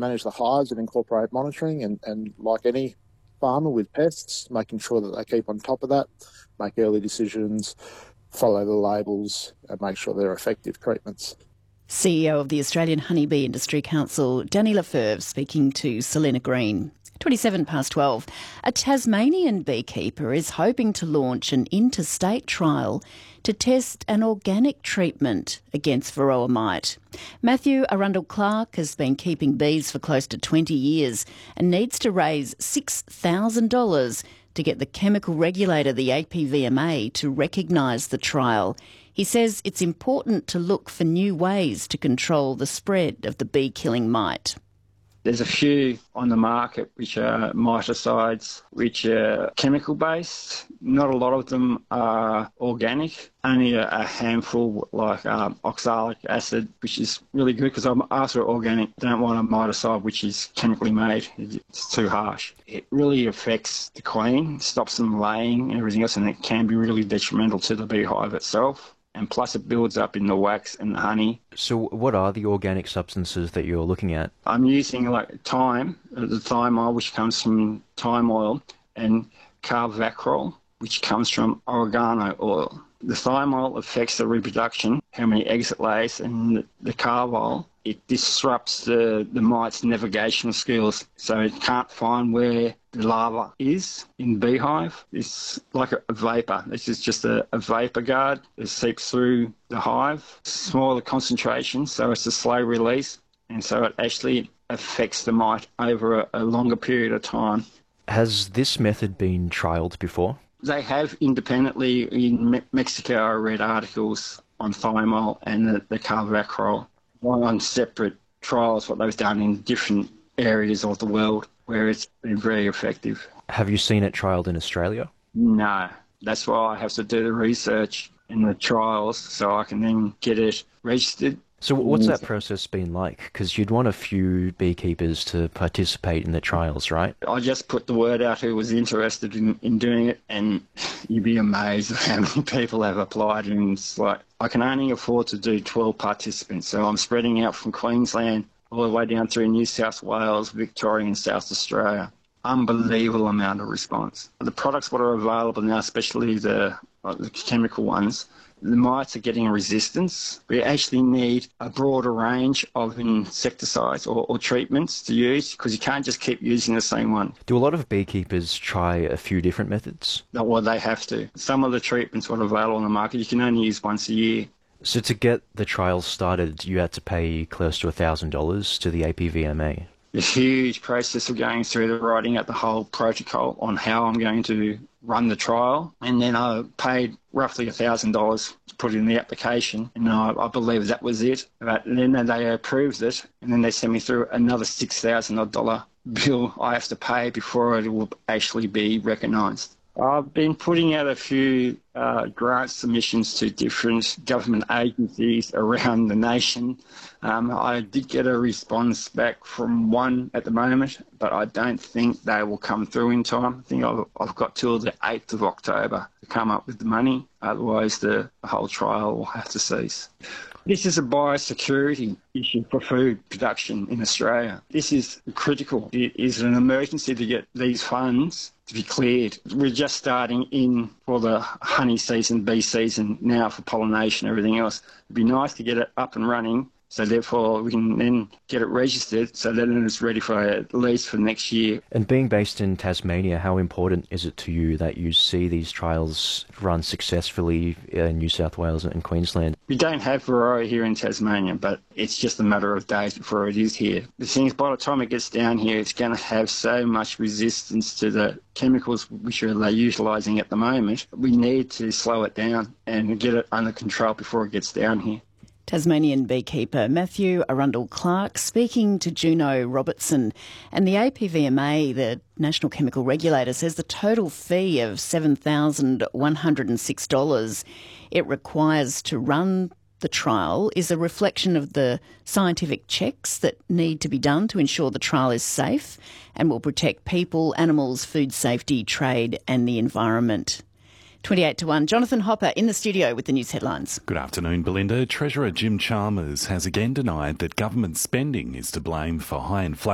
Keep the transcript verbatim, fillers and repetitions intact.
manage the hives and incorporate monitoring, and, and like any farmer with pests, making sure that they keep on top of that, make early decisions, follow the labels and make sure they're effective treatments. C E O of the Australian Honeybee Industry Council, Danny Lefebvre, speaking to Selena Green. twenty-seven past twelve. A Tasmanian beekeeper is hoping to launch an interstate trial to test an organic treatment against varroa mite. Matthew Arundel-Clark has been keeping bees for close to twenty years and needs to raise six thousand dollars to get the chemical regulator, the A P V M A, to recognise the trial. He says it's important to look for new ways to control the spread of the bee-killing mite. There's a few on the market which are miticides, which are chemical-based. Not a lot of them are organic. Only a, a handful, like um, oxalic acid, which is really good because I'm after organic. Don't want a miticide which is chemically made. It's too harsh. It really affects the queen, stops them laying and everything else, and it can be really detrimental to the beehive itself. And plus it builds up in the wax and the honey. So what are the organic substances that you're looking at? I'm using like thyme, the thymol, which comes from thyme oil, and carvacrol, which comes from oregano oil. The thymol affects the reproduction, how many eggs it lays, and the, the carvol, it disrupts the, the mite's navigational skills, so it can't find where the larva is in the beehive. It's like a, a vapour. This is just a, a vapour guard that seeps through the hive. Smaller concentration, so it's a slow release, and so it actually affects the mite over a, a longer period of time. Has this method been trialled before? They have independently. In Me- Mexico, I read articles on thymol and the, the carvacrol on separate trials, what they've done in different areas of the world where it's been very effective. Have you seen it trialled in Australia? No. That's why I have to do the research and the trials so I can then get it registered. So what's that process been like? Because you'd want a few beekeepers to participate in the trials, right? I just put the word out who was interested in, in doing it, and you'd be amazed at how many people have applied. And it's like, I can only afford to do twelve participants, so I'm spreading out from Queensland all the way down through New South Wales, Victoria and South Australia. Unbelievable amount of response. The products that are available now, especially the, like the chemical ones, the mites are getting a resistance. We actually need a broader range of insecticides or, or treatments to use, because you can't just keep using the same one. Do a lot of beekeepers try a few different methods? No, well, they have to. Some of the treatments that are available on the market, you can only use once a year. So to get the trials started, you had to pay close to one thousand dollars to the A P V M A. A huge process of going through the writing out the whole protocol on how I'm going to run the trial, and then I paid roughly one thousand dollars to put in the application, and I, I believe that was it. But then they approved it, and then they sent me through another six thousand dollars bill I have to pay before it will actually be recognised. I've been putting out a few uh, grant submissions to different government agencies around the nation. Um, I did get a response back from one at the moment, but I don't think they will come through in time. I think I've, I've got till the eighth of October to come up with the money. Otherwise, the, the whole trial will have to cease. This is a biosecurity issue for food production in Australia. This is critical. It is an emergency to get these funds to be cleared. We're just starting in for the honey season, bee season now for pollination, everything else. It'd be nice to get it up and running, so therefore we can then get it registered so that it's ready for at least for next year. And being based in Tasmania, how important is it to you that you see these trials run successfully in New South Wales and Queensland? We don't have varroa here in Tasmania, but it's just a matter of days before it is here. The thing is, by the time it gets down here, it's going to have so much resistance to the chemicals which are they utilising at the moment. We need to slow it down and get it under control before it gets down here. Tasmanian beekeeper Matthew Arundel-Clark speaking to Juno Robertson. And the A P V M A, the National Chemical Regulator, says the total fee of seven thousand one hundred six dollars it requires to run the trial is a reflection of the scientific checks that need to be done to ensure the trial is safe and will protect people, animals, food safety, trade and the environment. twenty-eight to one. Jonathan Hopper in the studio with the news headlines. Good afternoon, Belinda. Treasurer Jim Chalmers has again denied that government spending is to blame for high inflation.